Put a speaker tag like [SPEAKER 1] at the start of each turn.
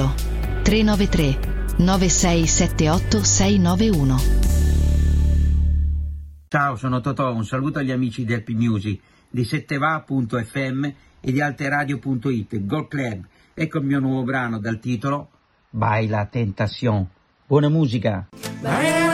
[SPEAKER 1] titolo. 393 9678 691.
[SPEAKER 2] Ciao, sono Totò, un saluto agli amici di Happy Music, di setteva.fm e di alteradio.it, Gold Club. Ecco il mio nuovo brano dal titolo Baila Tentación. Buona musica!